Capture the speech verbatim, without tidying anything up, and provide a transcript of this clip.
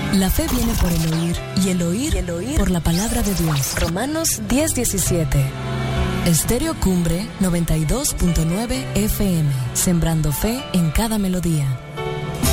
La fe viene por el oír, y el oír, y el oír por la palabra de Dios. Romanos diez diecisiete. Estéreo Cumbre noventa y dos punto nueve F M, sembrando fe en cada melodía.